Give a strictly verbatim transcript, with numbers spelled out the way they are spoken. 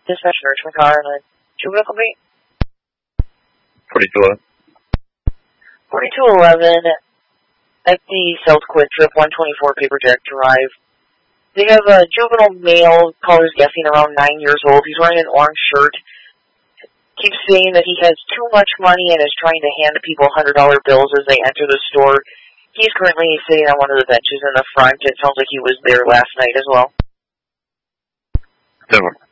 Dispatch Richmond car and a juvenile complaint. forty-two eleven. forty-two eleven at the South Quick Trip, one twenty-four Paperjack Drive. They have a juvenile male, color's guessing around nine years old. He's wearing an orange shirt. Keeps saying that he has too much money and is trying to hand people one hundred dollar bills as they enter the store. He's currently sitting on one of the benches in the front. It sounds like he was there last night as well. Denver.